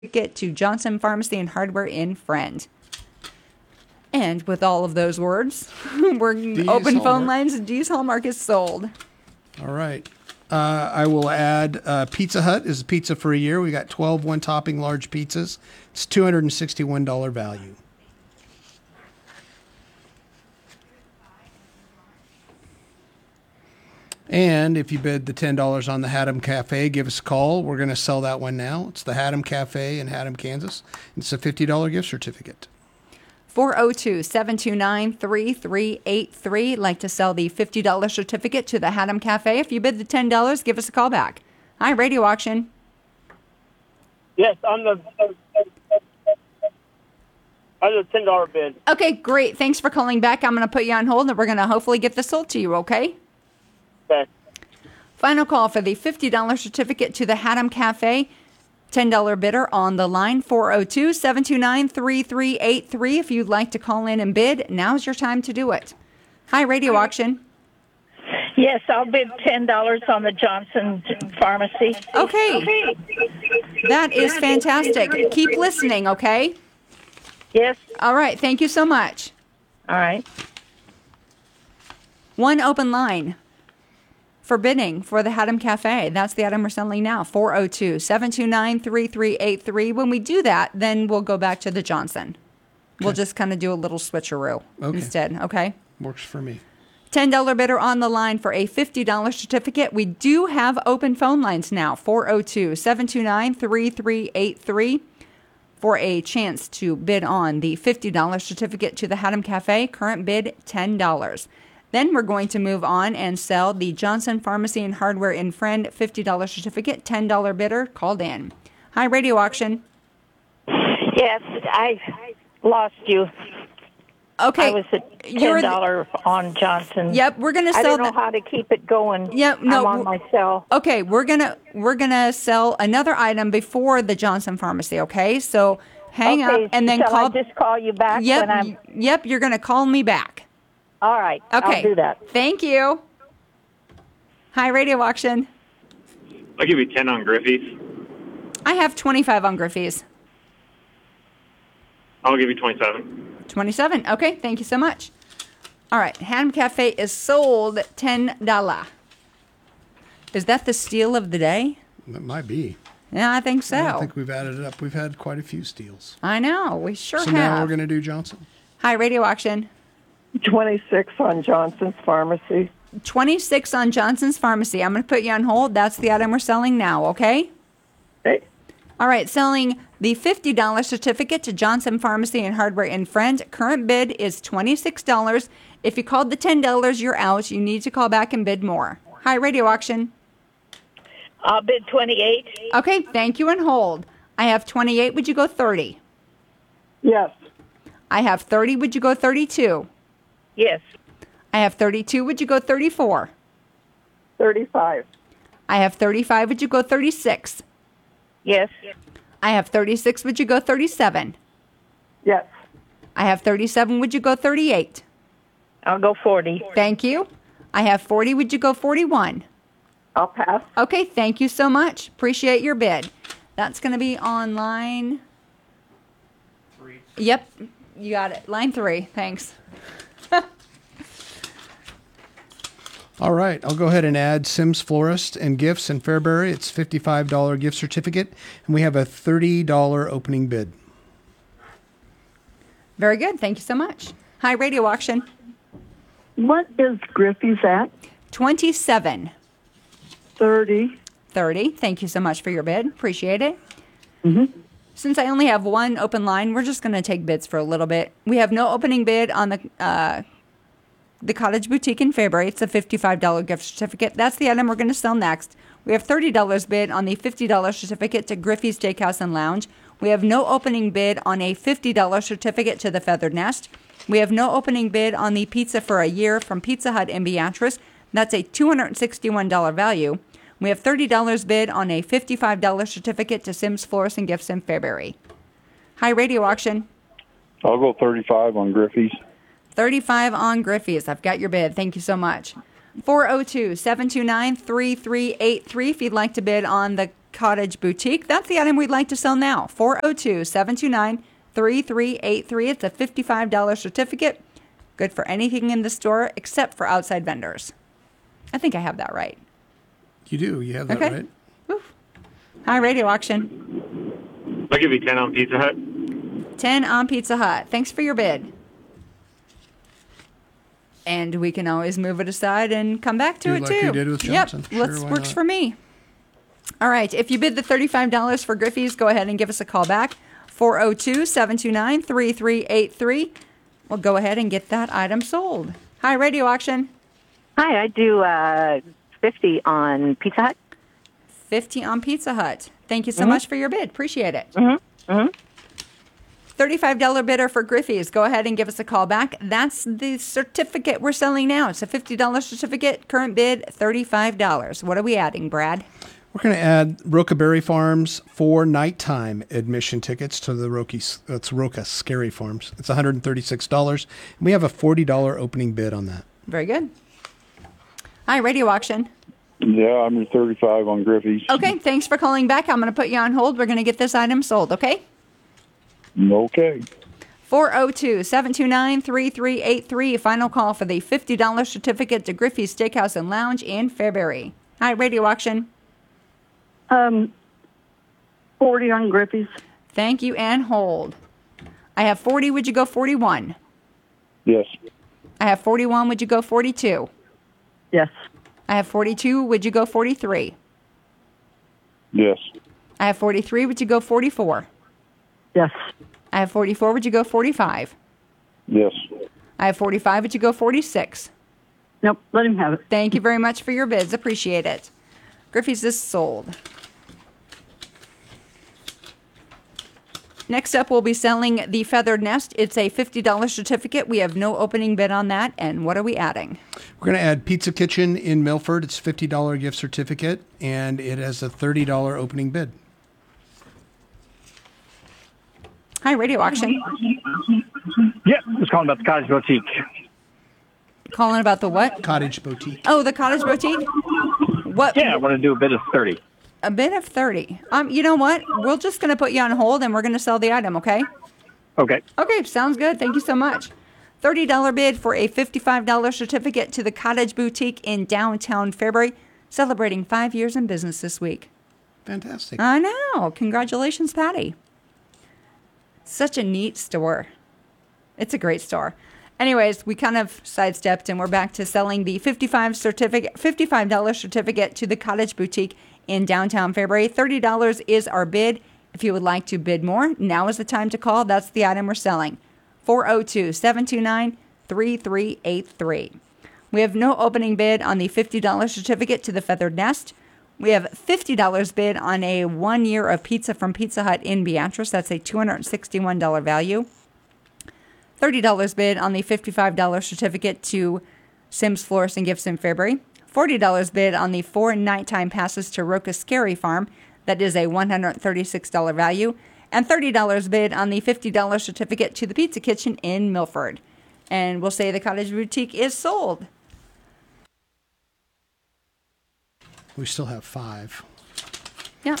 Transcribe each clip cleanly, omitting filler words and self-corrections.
Get to Johnson Pharmacy and Hardware in Friend. And with all of those words, we're open phone lines. D's Hallmark is sold. All right. I will add Pizza Hut is a pizza for a year. We got 12 one-topping large pizzas. It's $261 value. And if you bid the $10 on the Haddam Cafe, give us a call. We're going to sell that one now. It's the Haddam Cafe in Haddam, Kansas. It's a $50 gift certificate. 402-729-3383. Like to sell the $50 certificate to the Haddam Cafe. If you bid the $10, give us a call back. Hi, Radio Auction. Yes, I'm the $10 bid. Okay, great. Thanks for calling back. I'm going to put you on hold, and we're going to hopefully get this sold to you, okay? Okay. Final call for the $50 certificate to the Haddam Cafe. $10 bidder on the line, 402-729-3383. If you'd like to call in and bid, now's your time to do it. Hi, Radio Auction. Yes, I'll bid $10 on the Johnson Pharmacy. Okay. That is fantastic. Keep listening, okay? Yes. All right. Thank you so much. All right. One open line for bidding for the Haddam Cafe. That's the item we're selling now, 402-729-3383. When we do that, then we'll go back to the Johnson. Okay. We'll just kind of do a little switcheroo instead, okay? Works for me. $10 bidder on the line for a $50 certificate. We do have open phone lines now, 402-729-3383, for a chance to bid on the $50 certificate to the Haddam Cafe. Current bid, $10. Then we're going to move on and sell the Johnson Pharmacy and Hardware in Friend $50 certificate. $10 bidder called in. Hi, Radio Auction. Yes, I lost you. Okay. I was at $10 on Johnson. Yep, we're gonna sell. I don't know how to keep it going. Yep, no, I'm on my cell. Okay, we're gonna sell another item before the Johnson Pharmacy. Okay, so hang up and then shall call. I just call you back when I'm. Yep, you're gonna call me back. All right. Okay. I'll do that. Thank you. Hi, Radio Auction. I'll give you 10 on Griffey's. I have 25 on Griffey's. I'll give you 27. 27. Okay, thank you so much. All right, Haddam Cafe is sold $10. Is that the steal of the day? That might be. Yeah, I think so. I think we've added it up. We've had quite a few steals. I know, we sure have. So now we're going to do Johnson. Hi, Radio Auction. 26 on Johnson's Pharmacy. 26 on Johnson's Pharmacy. I'm going to put you on hold. That's the item we're selling now, okay? Okay. All right, selling the $50 certificate to Johnson Pharmacy and Hardware in Friend. Current bid is $26. If you called the $10, you're out. You need to call back and bid more. Hi, Radio Auction. I'll bid 28. Okay, thank you and hold. I have 28. Would you go 30? Yes. I have 30. Would you go 32? Yes. I have 32. Would you go 34? 35. I have 35. Would you go 36? Yes. I have 36. Would you go 37? Yes. I have 37. Would you go 38? I'll go 40. Thank you. I have 40. Would you go 41? I'll pass. Okay, thank you so much. Appreciate your bid. That's going to be on line 3. Yep, you got it. Line 3. Thanks. All right, I'll go ahead and add Sims Florist and Gifts in Fairbury. It's $55 gift certificate, and we have a $30 opening bid. Very good. Thank you so much. Hi, Radio Auction. What is Griffey's at? 27. 30. 30. Thank you so much for your bid. Appreciate it. Mm-hmm. Since I only have one open line, we're just going to take bids for a little bit. We have no opening bid on the Cottage Boutique in Fairbury. It's a $55 gift certificate. That's the item we're going to sell next. We have $30 bid on the $50 certificate to Griffey's Steakhouse and Lounge. We have no opening bid on a $50 certificate to the Feathered Nest. We have no opening bid on the pizza for a year from Pizza Hut in Beatrice. That's a $261 value. We have $30 bid on a $55 certificate to Sims Florist and Gifts in Fairbury. Hi, Radio Auction. I'll go 35 on Griffey's. 35 on Griffey's. I've got your bid. Thank you so much. 402-729-3383 if you'd like to bid on the Cottage Boutique. That's the item we'd like to sell now. 402-729-3383. It's a $55 certificate. Good for anything in the store except for outside vendors. I think I have that right. You do. You have that Okay. right. Woo. Hi, Radio Auction. I'll give you 10 on Pizza Hut. 10 on Pizza Hut. Thanks for your bid. And we can always move it aside and come back to Do it, like too. you did with Johnson. Yep, Sure, why works not? for me. All right, if you bid the $35 for Griffey's, go ahead and give us a call back. 402-729-3383. We'll go ahead and get that item sold. Hi, Radio Auction. Hi, I do 50 on Pizza Hut. 50 on Pizza Hut. Thank you so much for your bid. Appreciate it. $35 bidder for Griffey's. Go ahead and give us a call back. That's the certificate we're selling now. It's a $50 certificate. Current bid, $35. What are we adding, Brad? We're going to add Roca Berry Farms 4 nighttime admission tickets to the Roca Scary Farms. It's $136. And we have a $40 opening bid on that. Very good. Hi, Radio Auction. Yeah, I'm at 35 on Griffey's. Okay, thanks for calling back. I'm going to put you on hold. We're going to get this item sold, okay? Okay. 402-729-3383. Final call for the $50 certificate to Griffey's Steakhouse and Lounge in Fairbury. Hi, Radio Auction. 40 on Griffey's. Thank you, and hold. I have 40. Would you go 41? Yes. I have 41. Would you go 42? Yes. I have 42. Would you go 43? Yes. I have 43. Would you go 44? Yes. I have 44. Would you go 45? Yes. I have 45. Would you go 46? Nope. Let him have it. Thank you very much for your bids. Appreciate it. Griffey's is sold. Next up, we'll be selling the Feathered Nest. It's a $50 certificate. We have no opening bid on that. And what are we adding? We're going to add Pizza Kitchen in Milford. It's a $50 gift certificate, and it has a $30 opening bid. Hi, Radio Auction. Yeah, just calling about the Cottage Boutique. Calling about the what? Cottage Boutique. Oh, the Cottage Boutique? What? Yeah, I want to do a bid of 30. A bid of 30. You know what? We're just going to put you on hold, and we're going to sell the item, okay? Okay. Okay, sounds good. Thank you so much. $30 bid for a $55 certificate to the Cottage Boutique in downtown Fairbury, celebrating 5 years in business this week. Fantastic. I know. Congratulations, Patty. Such a neat store. It's a great store. Anyways, we kind of sidestepped, and we're back to selling the $55 certificate to the Cottage Boutique in downtown Fairbury. $30 is our bid. If you would like to bid more, now is the time to call. That's the item we're selling. 402-729-3383. We have no opening bid on the $50 certificate to the Feathered Nest. We have $50 bid on a 1 year of pizza from Pizza Hut in Beatrice. That's a $261 value. $30 bid on the $55 certificate to Sims Florist and Gifts in Fairbury. $40 bid on the 4 nighttime passes to Roca Scary Farm. That is a $136 value. And $30 bid on the $50 certificate to the Pizza Kitchen in Milford. And we'll say the Cottage Boutique is sold. We still have 5. Yeah.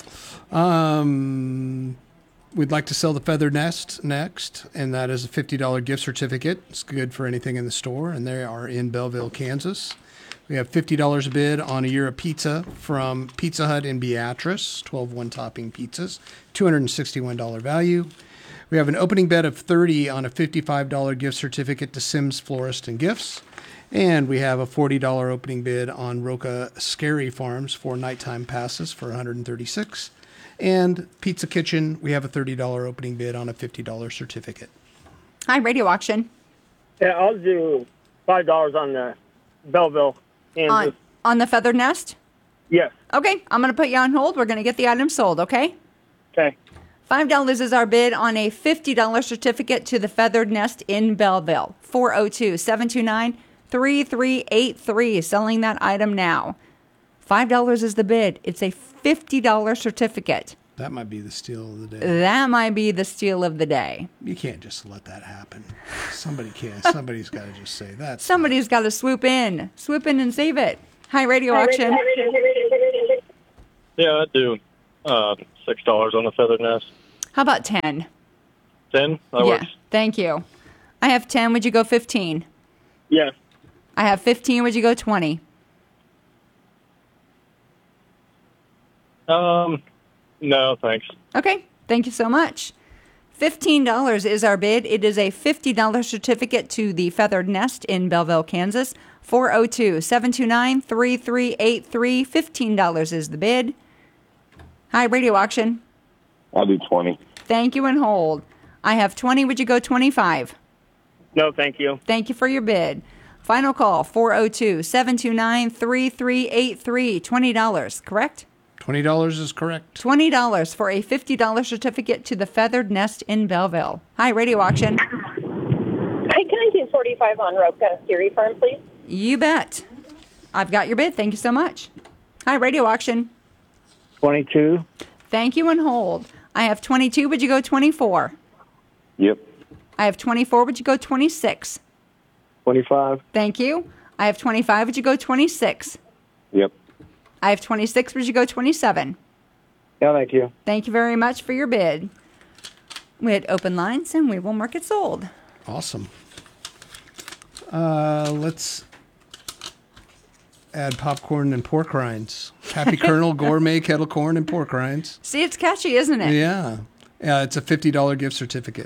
We'd like to sell the Feathered Nest next, and that is a $50 gift certificate. It's good for anything in the store, and they are in Belleville, Kansas. We have $50 a bid on a year of pizza from Pizza Hut in Beatrice, 12 one-topping pizzas, $261 value. We have an opening bid of $30 on a $55 gift certificate to Sims Florist and Gifts. And we have a $40 opening bid on Roca Scary Farms for nighttime passes for $136. And Pizza Kitchen, we have a $30 opening bid on a $50 certificate. Hi, Radio Auction. Yeah, I'll do $5 on the Belleville. On the Feathered Nest? Yes. Okay, I'm going to put you on hold. We're going to get the item sold, okay? Okay. $5 is our bid on a $50 certificate to the Feathered Nest in Belleville. 402-729-3383. Selling that item now. $5 is the bid. It's a $50 certificate. That might be the steal of the day. That might be the steal of the day. You can't just let that happen. Somebody can. Somebody's got to just say that. Somebody's got to swoop in and save it. Hi, Radio Auction. Yeah, I do. $6 on the feather nest. How about 10? 10? That works. Thank you. I have 10. Would you go 15? Yes. I have 15. Would you go 20? No, thanks. Okay. Thank you so much. $15 is our bid. It is a $50 certificate to the Feathered Nest in Belleville, Kansas. 402-729-3383. $15 is the bid. Hi, Radio Auction. I'll do 20. Thank you and hold. I have 20. Would you go 25? No, thank you. Thank you for your bid. Final call, 402-729-3383. $20, correct? $20 is correct. $20 for a $50 certificate to the Feathered Nest in Belleville. Hi, Radio Auction. Hi, can I do 45 on Roca Dairy Farm, please? You bet. I've got your bid. Thank you so much. Hi, Radio Auction. 22. Thank you and hold. I have 22. Would you go 24? Yep. I have 24. Would you go 26? 25. Thank you. I have 25. Would you go 26? Yep. I have 26. Would you go 27? No, thank you. Thank you very much for your bid. We had open lines, and we will mark it sold. Awesome. Let's add popcorn and pork rinds. Happy Colonel Gourmet Kettle Corn and Pork Rinds. See, it's catchy, isn't it? Yeah. It's a $50 gift certificate.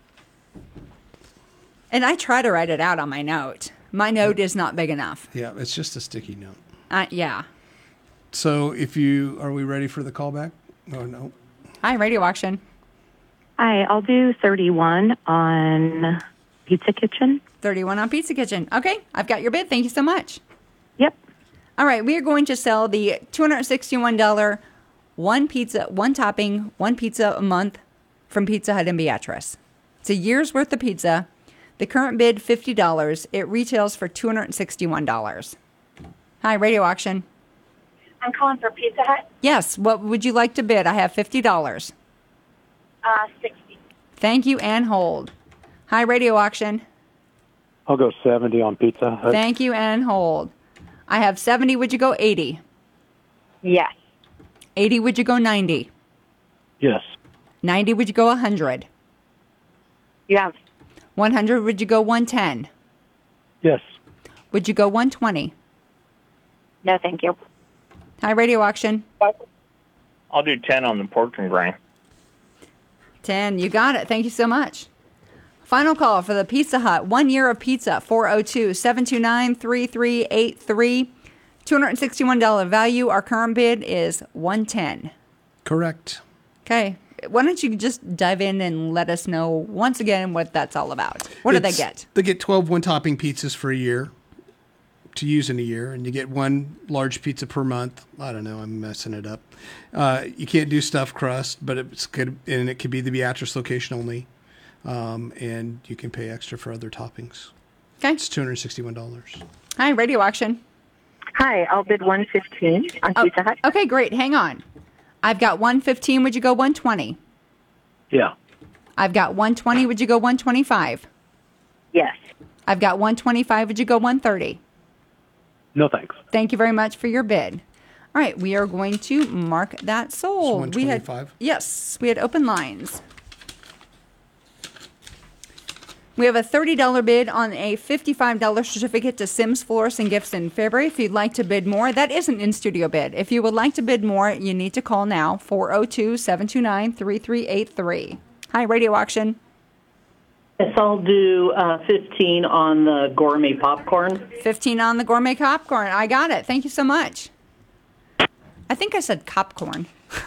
And I try to write it out on my note. My note is not big enough. Yeah, it's just a sticky note. Yeah. So are we ready for the callback? Oh, no. Hi, Radio Auction. Hi, I'll do 31 on Pizza Kitchen. 31 on Pizza Kitchen. Okay, I've got your bid. Thank you so much. Yep. All right, we are going to sell the $261 one pizza, one topping, one pizza a month from Pizza Hut in Beatrice. It's a year's worth of pizza. The current bid, $50. It retails for $261. Hi, Radio Auction. I'm calling for Pizza Hut. Yes, what would you like to bid? I have $50. 60. Thank you and hold. Hi, Radio Auction. I'll go 70 on Pizza Hut. Thank you and hold. I have 70. Would you go 80? Yes. 80. Would you go 90? Yes. 90. Would you go 100? Yes. 100. Would you go 110? Yes. Would you go 120? No, thank you. Hi, Radio Auction. I'll do 10 on the pork and grain. 10. You got it. Thank you so much. Final call for the Pizza Hut. 1 year of pizza. 402-729-3383. $261 value. Our current bid is $110. Correct. Okay. Why don't you just dive in and let us know once again what that's all about? What do they get? They get 12 one-topping pizzas for a year to use in a year, and you get one large pizza per month. I don't know. I'm messing it up. You can't do stuffed crust, but it's good, and it could be the Beatrice location only, and you can pay extra for other toppings. Okay. It's $261. Hi, Radio Auction. Hi, I'll bid 115 on Pizza Hut. Okay, great. Hang on. I've got 115. Would you go 120? Yeah. I've got 120. Would you go 125? Yes. I've got 125. Would you go 130? No, thanks. Thank you very much for your bid. All right, we are going to mark that sold. So 125? Yes, we had open lines. We have a $30 bid on a $55 certificate to Sims Florist and Gifts in Fairbury. If you'd like to bid more, that is an in-studio bid. If you would like to bid more, you need to call now, 402-729-3383. Hi, Radio Auction. Yes, I'll do 15 on the gourmet popcorn. 15 on the gourmet popcorn. I got it. Thank you so much. I think I said copcorn.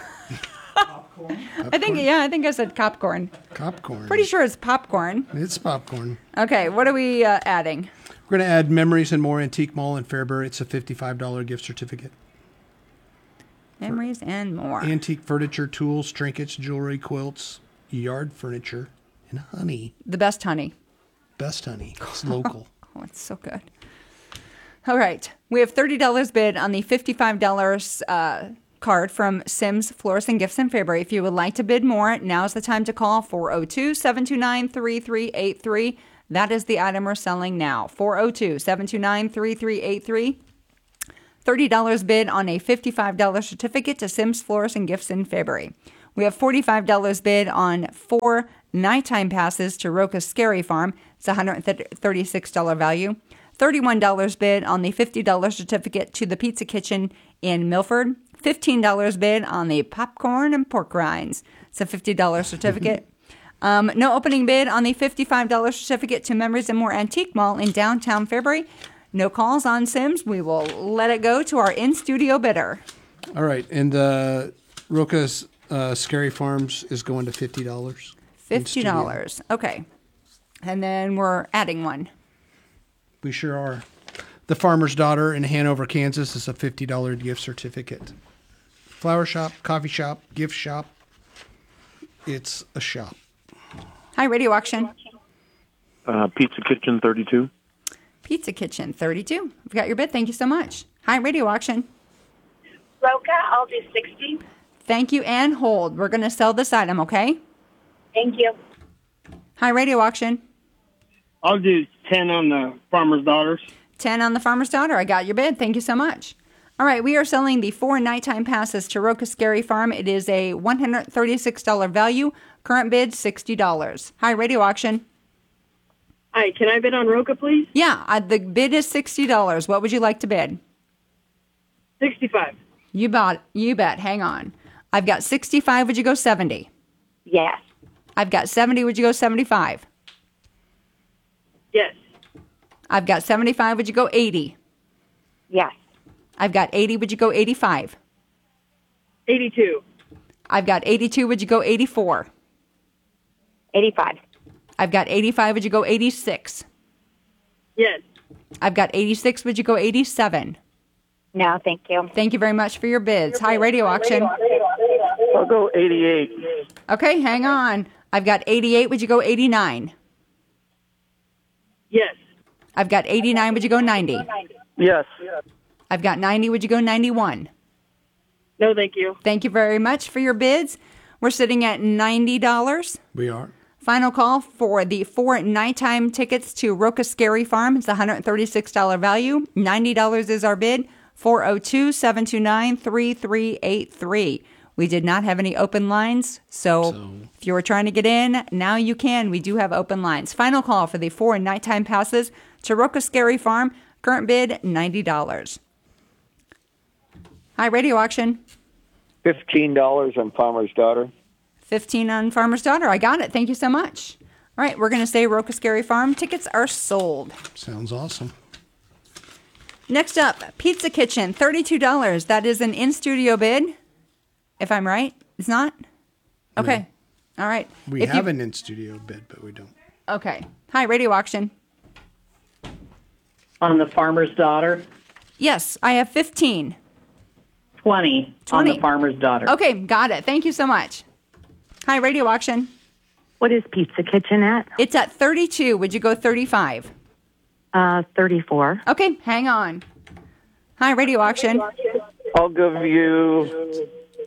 I think I said copcorn. Popcorn. Pretty sure it's popcorn. It's popcorn. Okay, what are we adding? We're going to add Memories and More Antique Mall in Fairbury. It's a $55 gift certificate. Memories and More. Antique furniture, tools, trinkets, jewelry, quilts, yard furniture, and honey. The best honey. Best honey. It's local. Oh, it's so good. All right. We have $30 bid on the $55 card from Sims Florist and Gifts in Fairbury. If you would like to bid more, now's the time to call 402-729-3383. That is the item we're selling now. 402-729-3383. $30 bid on a $55 certificate to Sims Floors and Gifts in February. We have $45 bid on 4 nighttime passes to Roca's Scary Farm. It's a $136 value. $31 bid on the $50 certificate to the Pizza Kitchen in Milford. $15 bid on the popcorn and pork rinds. It's a $50 certificate. No opening bid on the $55 certificate to Memories and More Antique Mall in downtown Fairbury. No calls on Sims. We will let it go to our in-studio bidder. All right. And Roca's Scary Farms is going to $50. $50. Okay. And then we're adding one. We sure are. The Farmer's Daughter in Hanover, Kansas is a $50 gift certificate. Flower shop, coffee shop, gift shop. It's a shop. Hi, Radio Auction. Pizza Kitchen 32. Pizza Kitchen 32. We've got your bid. Thank you so much. Hi, Radio Auction. Roca, I'll do 60. Thank you, and hold. We're going to sell this item, okay? Thank you. Hi, Radio Auction. I'll do 10 on the Farmer's Daughters. 10 on the Farmer's Daughter. I got your bid. Thank you so much. All right, we are selling the 4 nighttime passes to Roca's Scary Farm. It is a $136 value. Current bid, $60. Hi, Radio Auction. Hi, can I bid on Roca, please? Yeah, the bid is $60. What would you like to bid? 65. You bet. Hang on. I've got 65. Would you go 70? Yes. I've got 70. Would you go 75? Yes. I've got 75. Would you go 80? Yes. I've got 80. Would you go 85? 82. I've got 82. Would you go 84? 85. I've got 85. Would you go 86? Yes. I've got 86. Would you go 87? No, thank you. Thank you very much for your bids. Hi, Radio Auction. I'll go 88. Okay, hang on. I've got 88. Would you go 89? Yes. I've got 89. Would you go 90? Yes. I've got 90. Would you go 91? No, thank you. Thank you very much for your bids. We're sitting at $90. We are. Final call for the 4 nighttime tickets to Roca's Scary Farm. It's a $136 value. $90 is our bid. 402-729-3383. We did not have any open lines, so if you were trying to get in, now you can. We do have open lines. Final call for the 4 nighttime passes to Roca's Scary Farm. Current bid, $90. Hi, Radio Auction. $15 on Farmer's Daughter. 15 on Farmer's Daughter. I got it. Thank you so much. All right, we're going to say Roca's Scary Farm. Tickets are sold. Sounds awesome. Next up, Pizza Kitchen, $32. That is an in-studio bid, if I'm right. It's not? Okay. All right. We have an in-studio bid, but we don't. Okay. Hi, Radio Auction. On the Farmer's Daughter? Yes, I have 15. 20 on the Farmer's Daughter. Okay, got it. Thank you so much. Hi, Radio Auction. What is Pizza Kitchen at? It's at 32. Would you go 35? 34. Okay, hang on. Hi, Radio Auction. I'll give you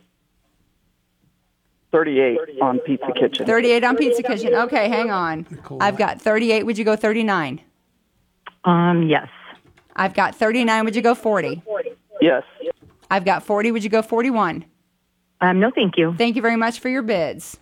38 on Pizza Kitchen. 38 on Pizza Kitchen. Okay, hang on. I've got 38. Would you go 39? Yes. I've got 39. Would you go 40? Yes. I've got 40. Would you go 41? No, thank you. Thank you very much for your bids.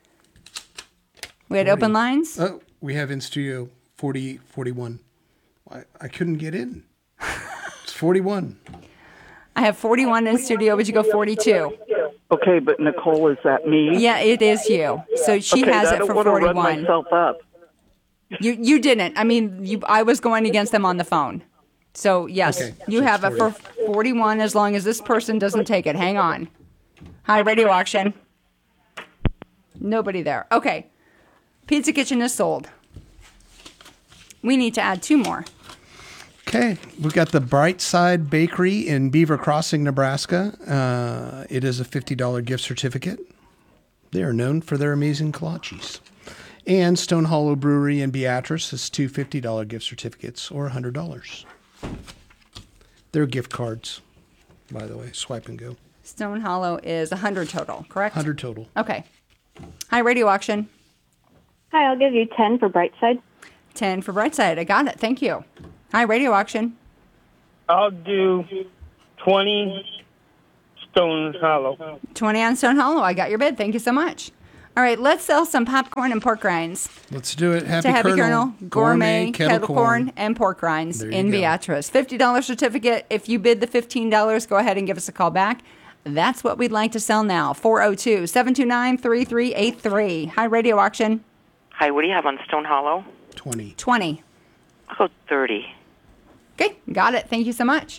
We had open lines? Oh, we have in studio 40, 41. I couldn't get in. It's 41. I have 41 in studio. Would you go 42? Okay, but Nicole, is that me? Yeah, it is you. So she has it for 41. I don't want to run myself up. You didn't. I mean, I was going against them on the phone. So, yes, Okay, you so have it's it for 41 as long as this person doesn't take it. Hang on. Hi, Radio Auction. Nobody there. Okay. Pizza Kitchen is sold. We need to add 2 more. Okay, we've got the Brightside Bakery in Beaver Crossing, Nebraska. It is a $50 gift certificate. They are known for their amazing kolaches. And Stone Hollow Brewery in Beatrice is 2 $50 gift certificates, or $100. They're gift cards, by the way. Swipe and go. Stone Hollow is 100 total, correct? 100 total. Okay. Hi, Radio Auction. Hi, I'll give you 10 for Brightside. 10 for Brightside. I got it. Thank you. Hi, Radio Auction. I'll do 20 Stone Hollow. 20 on Stone Hollow. I got your bid. Thank you so much. All right, let's sell some popcorn and pork rinds. Let's do it. Happy Colonel, gourmet, kettle corn, and pork rinds in Beatrice. $50 certificate. If you bid the $15, go ahead and give us a call back. That's what we'd like to sell now. 402-729-3383. Hi, Radio Auction. Hi, what do you have on Stone Hollow? 20. I'll go 30. Okay, got it. Thank you so much.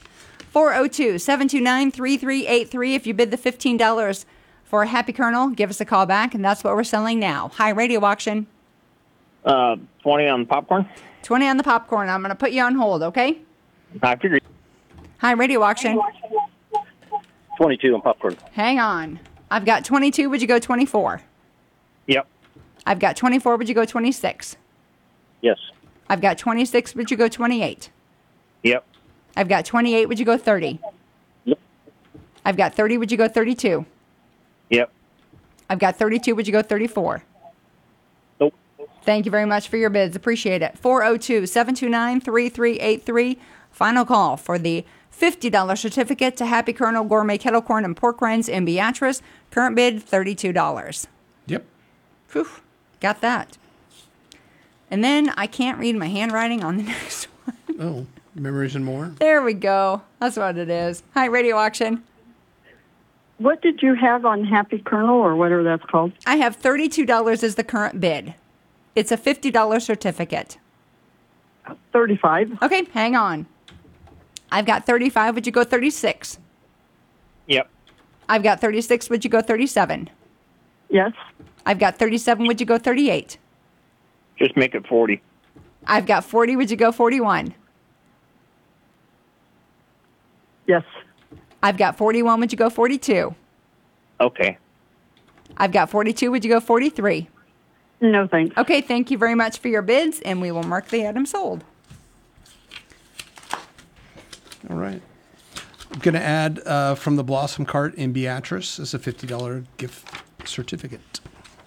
402-729-3383. If you bid the $15 for a Happy Colonel, give us a call back, and that's what we're selling now. Hi, Radio Auction. 20 on the popcorn. 20 on the popcorn. I'm going to put you on hold, okay? I figured. Hi, Radio Auction. 22 on popcorn. Hang on. I've got 22. Would you go 24? Yep. I've got 24. Would you go 26? Yes. I've got 26. Would you go 28? Yep. I've got 28. Would you go 30? Yep. I've got 30. Would you go 32? Yep. I've got 32. Would you go 34? Nope. Thank you very much for your bids. Appreciate it. 402-729-3383. Final call for the $50 certificate to Happy Colonel Gourmet Kettle Corn and Pork Rinds in Beatrice. Current bid, $32. Yep. Whew. Got that. And then I can't read my handwriting on the next one. Oh, Memories and More. There we go. That's what it is. Hi, Radio Auction. What did you have on Happy Colonel or whatever that's called? I have $32 as the current bid. It's a $50 certificate. 35. Okay, hang on. I've got 35. Would you go 36? Yep. I've got 36. Would you go 37? Yes. I've got 37. Would you go 38? Just make it 40. I've got 40. Would you go 41? Yes. I've got 41. Would you go 42? Okay. I've got 42. Would you go 43? No, thanks. Okay, thank you very much for your bids, and we will mark the item sold. All right. I'm going to add from the Blossom Cart in Beatrice as a $50 gift certificate.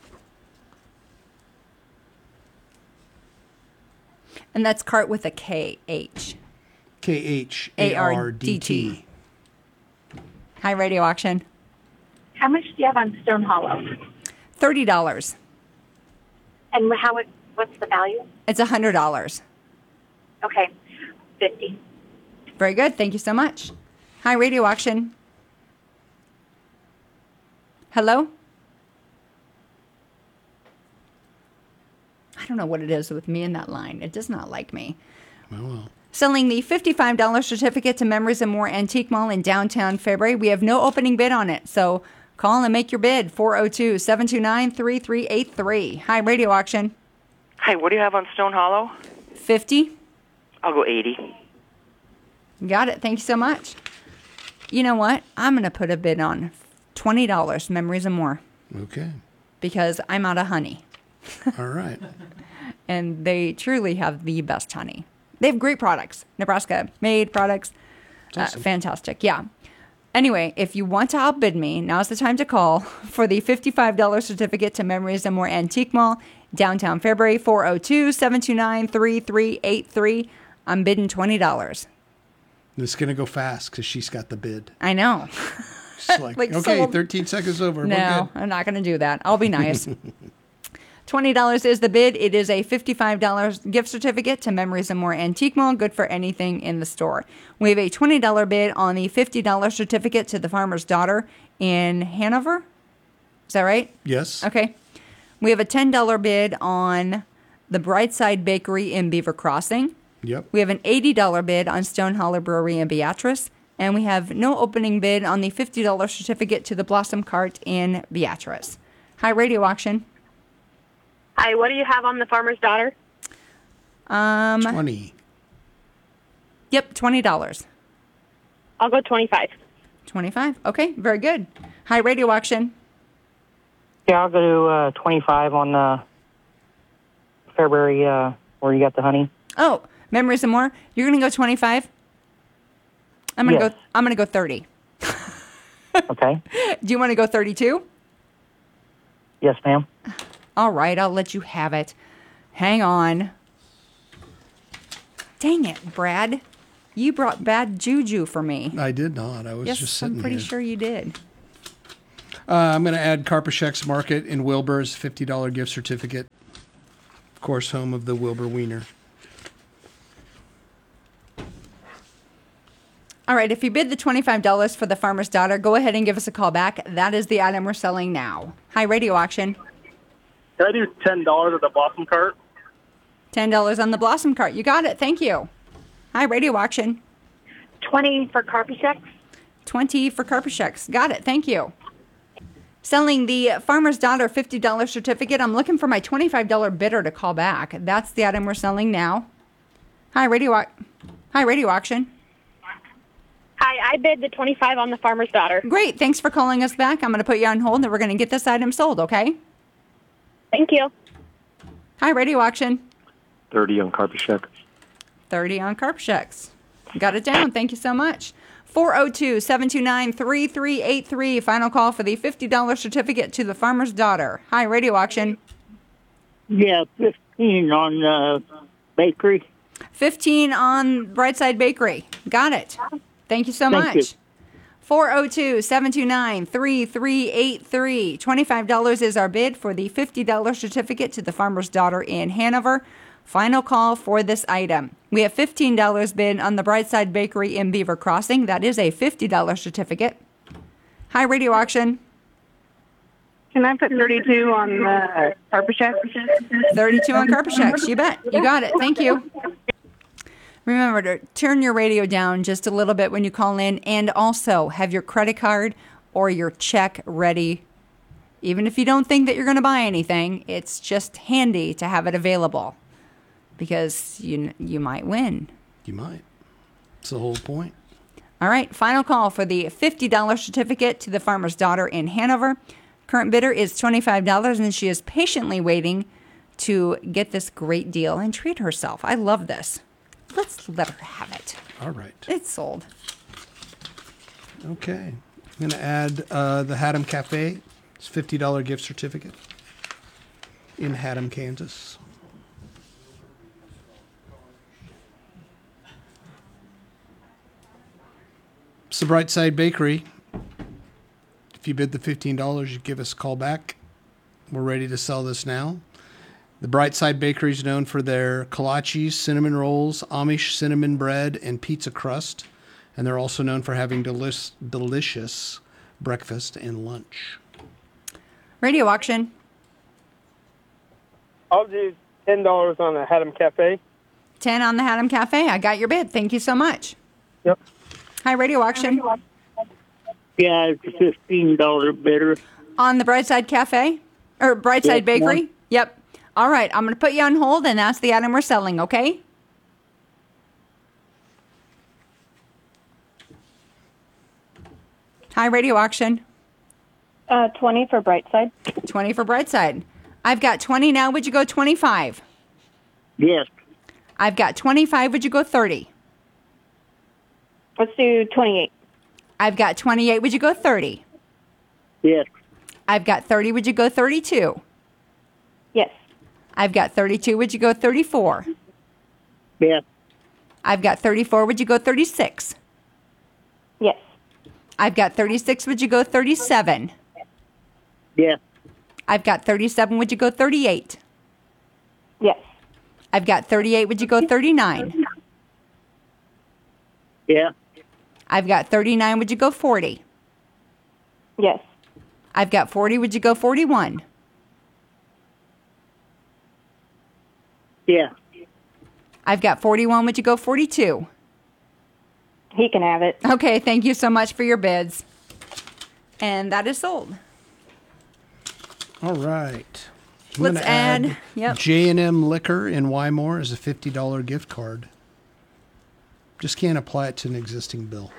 And that's cart with a K-H. K-H-A-R-D-T. Hi, Radio Auction. How much do you have on Stone Hollow? $30. And what's the value? It's $100. Okay, 50. Very good. Thank you so much. Hi, Radio Auction. Hello? I don't know what it is with me in that line. It does not like me. Oh, well. Selling the $55 certificate to Memories and More Antique Mall in downtown Fairbury. We have no opening bid on it, so call and make your bid. 402-729-3383. Hi, Radio Auction. Hi, what do you have on Stone Hollow? 50. I'll go 80. Got it. Thank you so much. You know what? I'm going to put a bid on $20, Memories and More. Okay. Because I'm out of honey. All right. And they truly have the best honey. They have great products. Nebraska-made products. Awesome. Fantastic. Yeah. Anyway, if you want to outbid me, now's the time to call for the $55 certificate to Memories and More Antique Mall, downtown Fairbury, 402-729-3383. I'm bidding $20. This is going to go fast because she's got the bid. I know. She's like okay, sold. 13 seconds over. No, We're good. I'm not going to do that. I'll be nice. $20 is the bid. It is a $55 gift certificate to Memories and More Antique Mall, good for anything in the store. We have a $20 bid on the $50 certificate to the Farmer's Daughter in Hanover. Is that right? Yes. Okay. We have a $10 bid on the Brightside Bakery in Beaver Crossing. Yep. We have an $80 bid on Stone Hollow Brewery in Beatrice. And we have no opening bid on the $50 certificate to the Blossom Cart in Beatrice. Hi, Radio Auction. Hi, what do you have on the Farmer's Daughter? 20. Yep, $20. I'll go 25. 25. Okay, very good. Hi, Radio Auction. Yeah, I'll go to 25 on Fairbury, where you got the honey. Oh, Memories and More. You're gonna go 25. I'm gonna go 30. Okay. Do you want to go 32? Yes, ma'am. All right, I'll let you have it. Hang on. Dang it, Brad. You brought bad juju for me. I did not. I was Yes, just sitting I'm pretty here. sure you did. I'm going to add Carpashek's Market in Wilbur's $50 gift certificate. Of course, home of the Wilbur Wiener. All right, if you bid the $25 for the Farmer's Daughter, go ahead and give us a call back. That is the item we're selling now. Hi, Radio Auction. Can I do $10 at the Blossom Cart? $10 on the Blossom Cart. You got it. Thank you. Hi, Radio Auction. 20 for Carpasheks. 20 for Carpasheks. Got it. Thank you. Selling the Farmer's Daughter $50 certificate. I'm looking for my $25 bidder to call back. That's the item we're selling now. Hi, Radio Auction. Hi, I bid the 25 on the Farmer's Daughter. Great. Thanks for calling us back. I'm going to put you on hold and we're going to get this item sold, okay? Thank you. Hi, Radio Auction. 30 on Carpashek. 30 on Carpasheks. Got it down. Thank you so much. 402-729-3383. Final call for the $50 certificate to the Farmer's Daughter. Hi, Radio Auction. Yeah, 15 on bakery. 15 on Brightside Bakery. Got it. Thank you so Thank you. much. 402-729-3383. $25 is our bid for the $50 certificate to the Farmer's Daughter in Hanover. Final call for this item. We have $15 bid on the Brightside Bakery in Beaver Crossing. That is a $50 certificate. Hi, Radio Auction. Can I put 32 on the Carpashek? 32 on Carpasheks. You bet. You got it. Thank you. Remember to turn your radio down just a little bit when you call in, and also have your credit card or your check ready. Even if you don't think that you're going to buy anything, it's just handy to have it available because you might win. You might. It's the whole point. All right, final call for the $50 certificate to the Farmer's Daughter in Hanover. Current bidder is $25, and she is patiently waiting to get this great deal and treat herself. I love this. Let's let her have it. All right. It's sold. Okay. I'm going to add the Haddam Cafe. It's a $50 gift certificate in Haddam, Kansas. It's the Brightside Bakery. If you bid the $15, you give us a call back. We're ready to sell this now. The Brightside Bakery is known for their kolaches, cinnamon rolls, Amish cinnamon bread, and pizza crust. And they're also known for having delicious breakfast and lunch. Radio Auction. I'll do $10 on the Haddam Cafe. 10 on the Haddam Cafe. I got your bid. Thank you so much. Yep. Hi, Radio Auction. Yeah, it's a $15 bidder. On the Brightside Cafe? Or Brightside Yes, Bakery? ma'am. Yep. All right. I'm going to put you on hold, and that's the item we're selling, okay? Hi, Radio Auction. 20 for Brightside. 20 for Brightside. I've got 20 now. Would you go 25? Yes. I've got 25. Would you go 30? Let's do 28. I've got 28. Would you go 30? Yes. I've got 30. Would you go 32? Yes. I've got 32. Would you go 34? Yes. I've got 34. Would you go 36? Yes. I've got 36. Would you go 37? Yes. I've got 37. Would you go 38? Yes. I've got 38. Would you go 39? Yeah. I've got 39. Would you go 40? Yes. I've got 40. Would you go 41? Yeah. I've got 41. Would you go 42? He can have it. Okay, thank you so much for your bids. And that is sold. All right. I'm Let's gonna add yep. J&M Liquor in Wymore as a $50 gift card. Just can't apply it to an existing bill.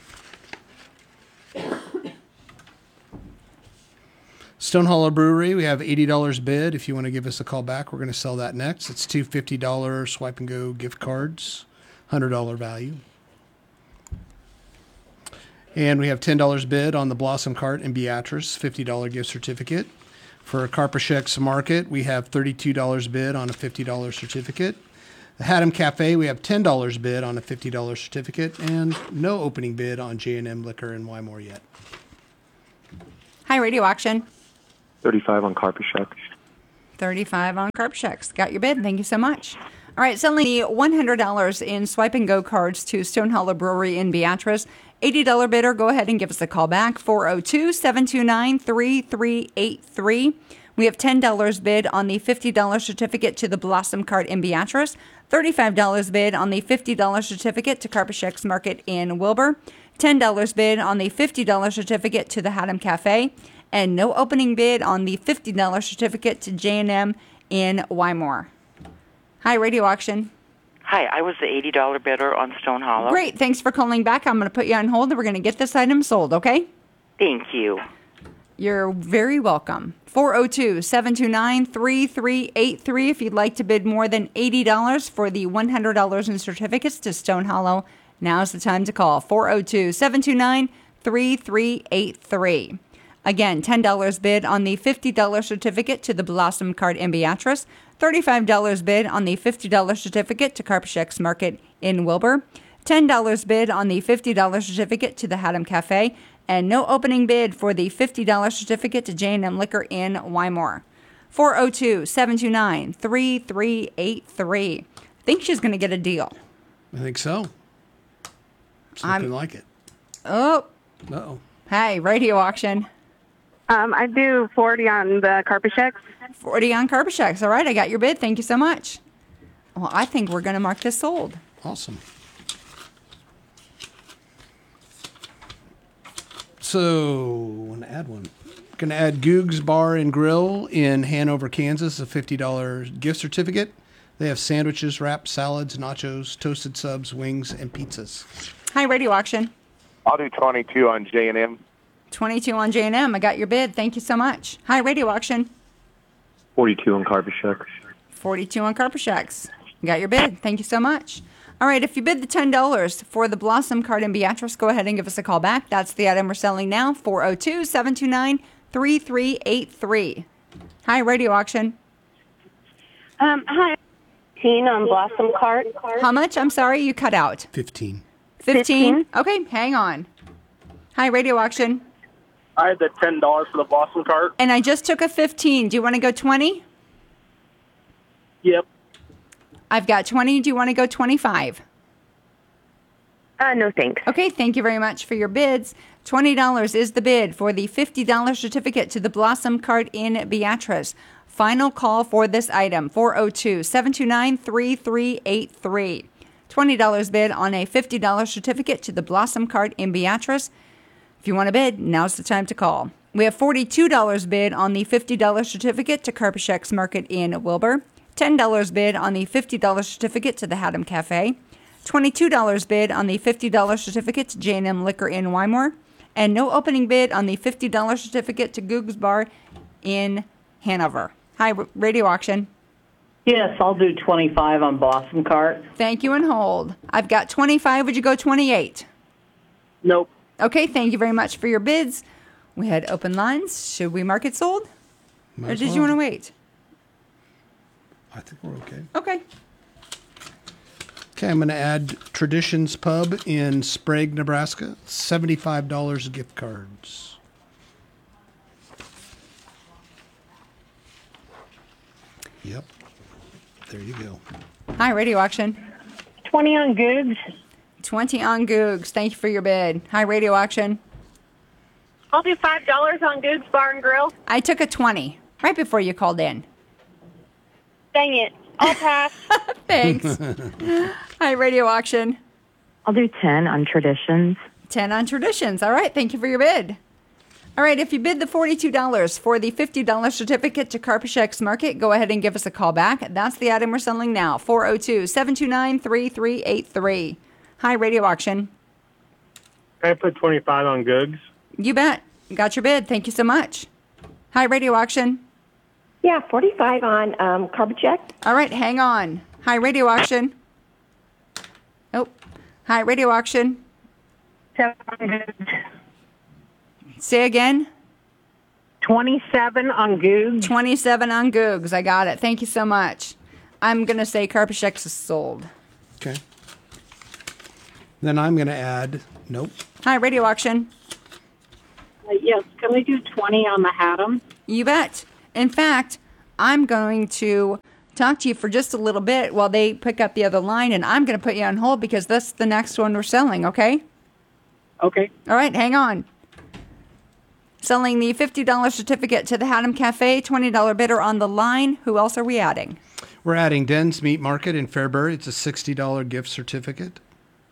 Stone Hollow Brewery, we have $80 bid. If you want to give us a call back, we're going to sell that next. It's two $50 Swipe and Go gift cards, $100 value. And we have $10 bid on the Blossom Cart in Beatrice, $50 gift certificate. For Carpashek's Market, we have $32 bid on a $50 certificate. The Haddam Cafe, we have $10 bid on a $50 certificate and no opening bid on J&M Liquor in Wymore yet. Hi, Radio Auction. 35 on Carpet Shack. 35 on Carp Shacks. Got your bid. Thank you so much. All right, selling the $100 in Swipe and Go cards to Stone Hollow Brewery in Beatrice. $80 bidder, go ahead and give us a call back, 402-729-3383. We have $10 bid on the $50 certificate to the Blossom Cart in Beatrice, $35 bid on the $50 certificate to Carpet Market in Wilbur, $10 bid on the $50 certificate to the Haddam Cafe, and no opening bid on the $50 certificate to J&M in Wymore. Hi, Radio Auction. Hi, I was the $80 bidder on Stone Hollow. Great. Thanks for calling back. I'm going to put you on hold and we're going to get this item sold, okay? Thank you. You're very welcome. 402-729-3383 if you'd like to bid more than $80 for the $100 in certificates to Stone Hollow. Now's the time to call. 402-729-3383. Again, $10 bid on the $50 certificate to the Blossom Cart in Beatrice, $35 bid on the $50 certificate to Carpet Market in Wilbur, $10 bid on the $50 certificate to the Haddam Cafe, and no opening bid for the $50 certificate to J&M Liquor in Wymore. 402-729-3383. I think she's going to get a deal. I think so. Something like it. Oh. Uh-oh. Hey, Radio Auction. I do 40 on the Carpet Shacks. 40 on Carpet Shacks. All right, I got your bid. Thank you so much. Well, I think we're going to mark this sold. Awesome. So, I want to add one. Going to add Goog's Bar and Grill in Hanover, Kansas, a $50 gift certificate. They have sandwiches, wraps, salads, nachos, toasted subs, wings, and pizzas. Hi, Radio Auction. I'll do 22 on J&M. 22 on J&M. I got your bid. Thank you so much. Hi, Radio Auction. 42 on Carpet Shack. 42 on Carpet Shacks. Got your bid. Thank you so much. All right, if you bid the $10 for the Blossom Cart in Beatrice, go ahead and give us a call back. That's the item we're selling now, 402-729-3383. Hi, Radio Auction. Hi. 15 on Blossom Cart. How much? I'm sorry, you cut out. 15. 15? Okay, hang on. Hi, Radio Auction. I had the $10 for the Blossom Cart. And I just took a 15. Do you want to go 20? Yep. I've got 20. Do you want to go 25? No, thanks. Okay, thank you very much for your bids. $20 is the bid for the $50 certificate to the Blossom Cart in Beatrice. Final call for this item, 402-729-3383. $20 bid on a $50 certificate to the Blossom Cart in Beatrice. If you want to bid, now's the time to call. We have $42 bid on the $50 certificate to Carpet Market in Wilbur, $10 bid on the $50 certificate to the Haddam Cafe, $22 bid on the $50 certificate to J&M Liquor in Wymore, and no opening bid on the $50 certificate to Goog's Bar in Hanover. Hi, Radio Auction. Yes, I'll do 25 on Blossom Cart. Thank you and hold. I've got 25. Would you go 28? Nope. Okay, thank you very much for your bids. We had open lines. Should we mark it sold? Or did you want to wait? I think we're okay. Okay. Okay, I'm going to add Traditions Pub in Sprague, Nebraska. $75 gift cards. Yep. There you go. Hi, Radio Auction. 20 on Googs. 20 on Googs. Thank you for your bid. Hi, Radio Auction. I'll do $5 on Googs Bar and Grill. I took a 20 right before you called in. Dang it. I'll pass. Thanks. Hi, Radio Auction. I'll do 10 on Traditions. 10 on Traditions. All right. Thank you for your bid. All right. If you bid the $42 for the $50 certificate to Carpet Market, go ahead and give us a call back. That's the item we're selling now. 402-729-3383. Hi, Radio Auction. Can I put 25 on Googs? You bet. Got your bid. Thank you so much. Hi, Radio Auction. Yeah, 45 on Carpet Check. All right, hang on. Hi, Radio Auction. Oh, hi, Radio Auction. 7 on Googs. Say again. 27 on Googs. 27 on Googs. I got it. Thank you so much. I'm going to say Carpet-Shex is sold. Okay. Then I'm going to add, nope. Hi, Radio Auction. Yes, can we do 20 on the Haddam? You bet. In fact, I'm going to talk to you for just a little bit while they pick up the other line, and I'm going to put you on hold because that's the next one we're selling, okay? Okay. All right, hang on. Selling the $50 certificate to the Haddam Cafe, $20 bidder on the line. Who else are we adding? We're adding Den's Meat Market in Fairbury. It's a $60 gift certificate.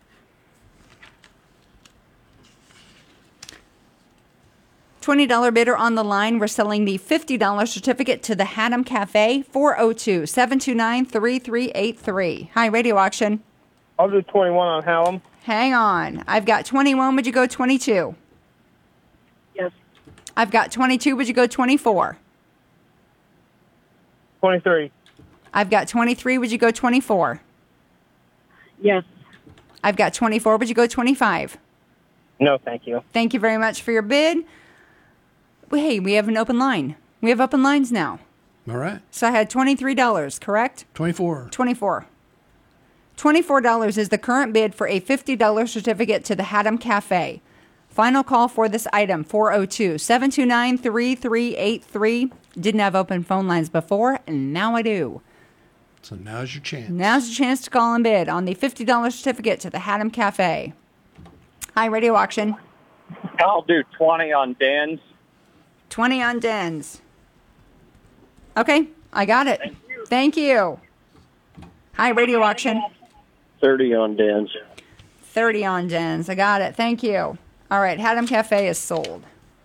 $20 bidder on the line. We're selling the $50 certificate to the Haddam Cafe, 402-729-3383. Hi, Radio Auction. I'll do 21 on Hallam. Hang on. I've got 21. Would you go 22? Yes. I've got 22. Would you go 24? 23. I've got 23. Would you go 24? Yes. I've got 24. Would you go 25? No, thank you. Thank you very much for your bid. Hey, we have an open line. We have open lines now. All right. So I had $23, correct? 24. 24. $24 is the current bid for a $50 certificate to the Haddam Cafe. Final call for this item, 402-729-3383. Didn't have open phone lines before, and now I do. So now's your chance. Now's your chance to call and bid on the $50 certificate to the Haddam Cafe. Hi, Radio Auction. I'll do 20 on Dan's. 20 on Den's. Okay, I got it. Thank you. Hi, Radio Auction. 30 on Dan's. 30 on Den's. I got it. Thank you. All right, Haddam Cafe is sold.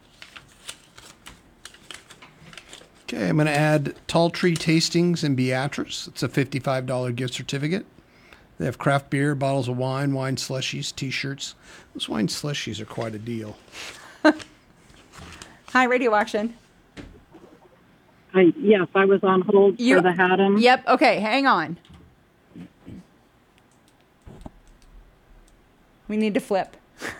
Okay, I'm going to add Tall Tree Tastings in Beatrice. It's a $55 gift certificate. They have craft beer, bottles of wine, wine slushies, T-shirts. Those wine slushies are quite a deal. Hi, Radio Auction. Yes, I was on hold for the Haddam. Yep, okay, hang on. We need to flip.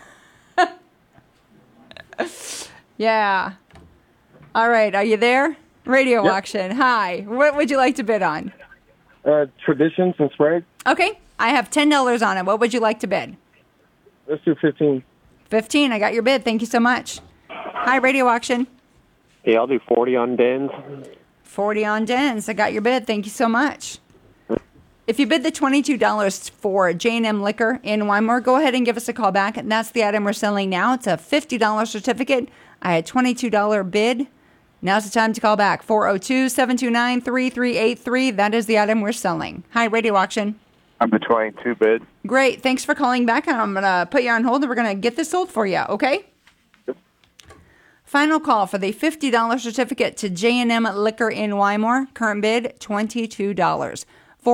Yeah. All right, are you there? Radio Auction. Hi. What would you like to bid on? Traditions and Sprague. Okay, I have $10 on it. What would you like to bid? Let's do 15. 15. I got your bid. Thank you so much. Hi, Radio Auction. Yeah, I'll do 40 on Dan's. 40 on Den's. I got your bid. Thank you so much. If you bid the $22 for J&M Liquor in Wymore, go ahead and give us a call back. And that's the item we're selling now. It's a $50 certificate. I had $22 bid. Now's the time to call back. 402-729-3383. That is the item we're selling. Hi, Radio Auction. I'm the 22 bid. Great. Thanks for calling back. I'm going to put you on hold and we're going to get this sold for you, okay? Yep. Final call for the $50 certificate to J&M Liquor in Wymore. Current bid, $22.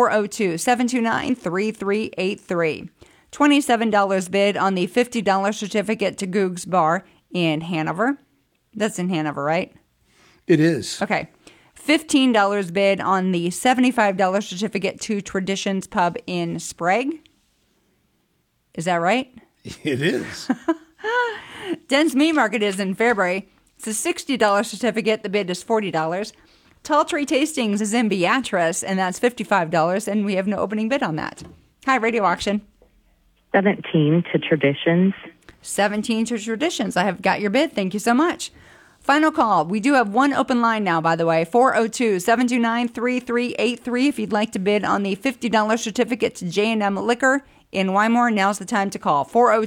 402-729-3383. $27 bid on the $50 certificate to Goog's Bar in Hanover. That's in Hanover, right? It is. Okay. $15 bid on the $75 certificate to Traditions Pub in Sprague. Is that right? It is. Den's Meat Market is in Fairbury. It's a $60 certificate. The bid is $40. Tall Tree Tastings is in Beatrice, and that's $55, and we have no opening bid on that. Hi, Radio Auction. 17 to Traditions. 17 to Traditions. I have got your bid. Thank you so much. Final call. We do have one open line now, by the way, 402-729-3383. If you'd like to bid on the $50 certificate to J&M Liquor in Wymore, now's the time to call.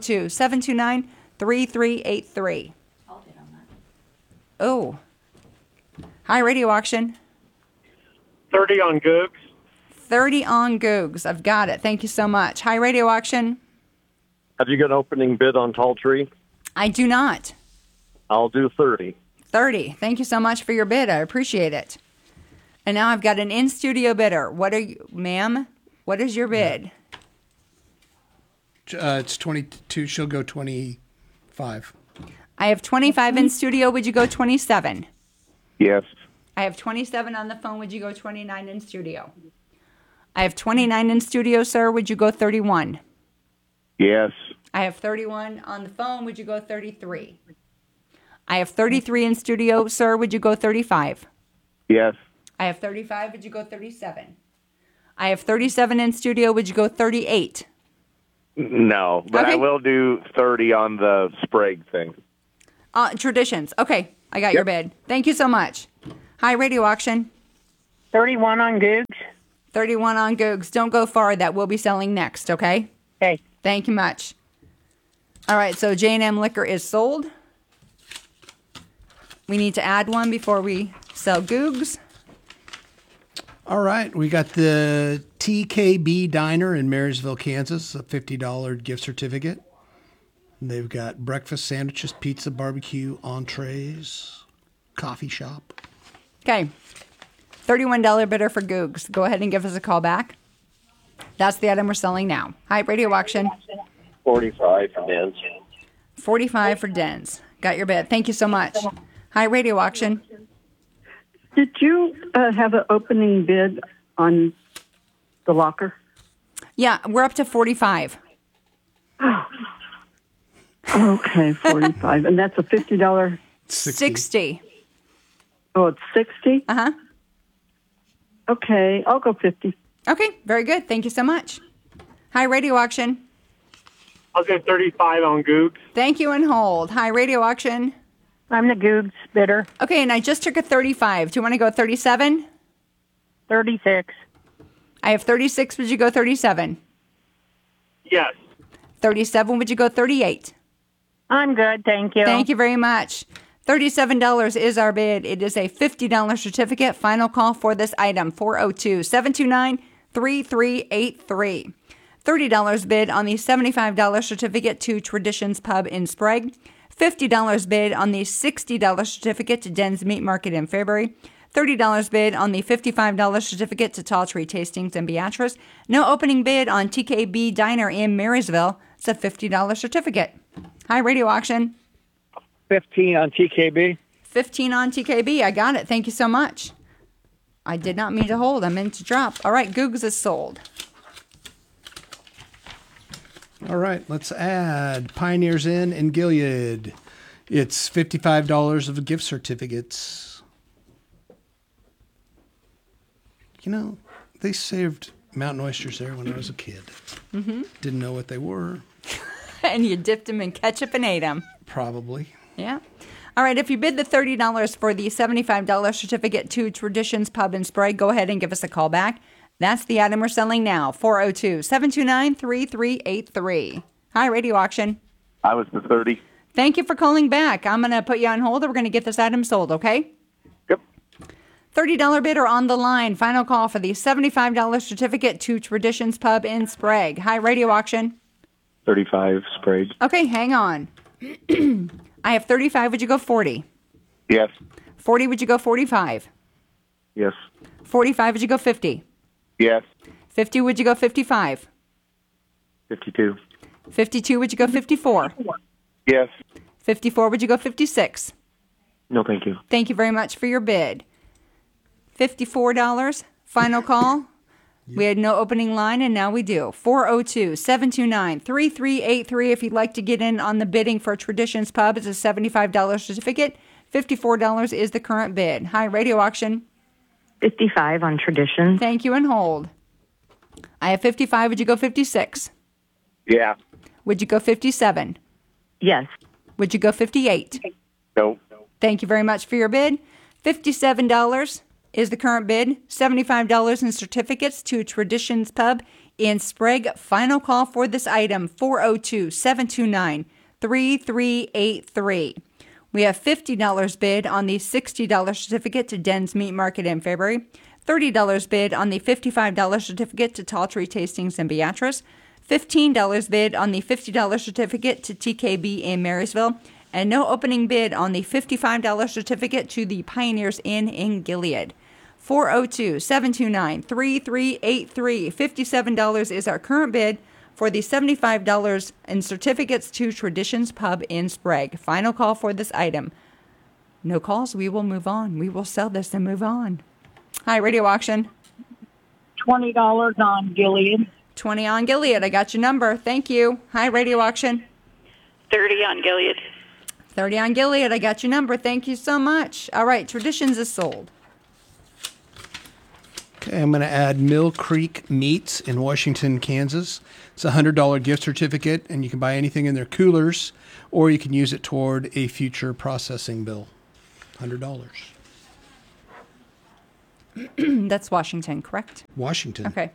402-729-3383. I'll bid on that. Oh. Hi, Radio Auction. 30 on Googs. 30 on Googs. I've got it. Thank you so much. Hi, Radio Auction. Have you got an opening bid on Tall Tree? I do not. I'll do 30. 30. Thank you so much for your bid. I appreciate it. And now I've got an in-studio bidder. What are you, ma'am? What is your bid? It's 22. She'll go 25. I have 25 in studio. Would you go 27? Yes. I have 27 on the phone. Would you go 29 in studio? I have 29 in studio, sir. Would you go 31? Yes. I have 31 on the phone. Would you go 33? I have 33 in studio, sir. Would you go 35? Yes. I have 35. Would you go 37? I have 37 in studio. Would you go 38? No, but I Okay. will do 30 on the Sprague thing. Traditions. Okay, I got your bid. Thank you so much. Hi, Radio Auction. 31 on Googs. 31 on Googs. Don't go far. That will be selling next, okay? Okay. Thank you much. All right, so J&M Liquor is sold. We need to add one before we sell Googs. All right, we got the TKB Diner in Marysville, Kansas, a $50 gift certificate. They've got breakfast sandwiches, pizza, barbecue, entrees, coffee shop. Okay, $31 bidder for Googs. Go ahead and give us a call back. That's the item we're selling now. Hi, Radio Auction. 45 for Dens. 45 for Dens. Got your bid. Thank you so much. Hi, Radio Auction. Did you have an opening bid on the locker? Yeah, we're up to 45. Okay, 45. And that's a $50? 60. Oh, it's 60? Uh-huh. Okay, I'll go 50. Okay, very good. Thank you so much. Hi, Radio Auction. I'll go 35 on Googs. Thank you and hold. Hi, Radio Auction. I'm the Googs bidder. Okay, and I just took a 35. Do you want to go 37? 36. I have 36. Would you go 37? Yes. 37. Would you go 38? I'm good, thank you. Thank you very much. $37 is our bid. It is a $50 certificate. Final call for this item, 402-729-3383. $30 bid on the $75 certificate to Traditions Pub in Sprague. $50 bid on the $60 certificate to Den's Meat Market in Fairbury. $30 bid on the $55 certificate to Tall Tree Tastings in Beatrice. No opening bid on TKB Diner in Marysville. It's a $50 certificate. Hi, Radio Auction. 15 on TKB. 15 on TKB. I got it. Thank you so much. I did not mean to hold. I meant to drop. All right, Googs is sold. All right, let's add Pioneers Inn in Gilead. It's $55 of gift certificates. You know, they served mountain oysters there when I was a kid. Mm-hmm. Didn't know what they were. And you dipped them in ketchup and ate them. Probably. Yeah. All right, if you bid the $30 for the $75 certificate to Traditions Pub in Sprague, go ahead and give us a call back. That's the item we're selling now, 402-729-3383. Hi, Radio Auction. I was the 30. Thank you for calling back. I'm going to put you on hold. We're going to get this item sold, okay? Yep. $30 bidder on the line. Final call for the $75 certificate to Traditions Pub in Sprague. Hi, Radio Auction. 35 Sprague. Okay, hang on. I have 35. Would you go 40? Yes. 40, would you go 45? Yes. 45, would you go 50? Yes. 50, would you go 55? 52. 52, would you go 54? Yes. 54, would you go 56? No, thank you. Thank you very much for your bid. $54, final call. We had no opening line, and now we do. 402-729-3383. If you'd like to get in on the bidding for Traditions Pub, it's a $75 certificate. $54 is the current bid. Hi, Radio Auction. 55 on Traditions. Thank you, and hold. I have 55. Would you go 56? Yeah. Would you go 57? Yes. Would you go 58? No. Thank you very much for your bid. $57 is the current bid. $75 in certificates to Traditions Pub in Sprague. Final call for this item, 402-729-3383. We have $50 bid on the $60 certificate to Den's Meat Market in Fairbury. $30 bid on the $55 certificate to Tall Tree Tastings in Beatrice. $15 bid on the $50 certificate to TKB in Marysville. And no opening bid on the $55 certificate to the Pioneers Inn in Gilead. 402-729-3383. $57 is our current bid for the $75 in certificates to Traditions Pub in Sprague. Final call for this item. No calls, we will move on. We will sell this and move on. Hi, Radio Auction. $20 on Gilead. 20 on Gilead. I got your number. Thank you. Hi, Radio Auction. 30 on Gilead. 30 on Gilead. I got your number. Thank you so much. All right, Traditions is sold. Okay, I'm going to add Mill Creek Meats in Washington, Kansas. It's a $100 gift certificate, and you can buy anything in their coolers, or you can use it toward a future processing bill. $100. That's Washington, correct? Washington. Okay.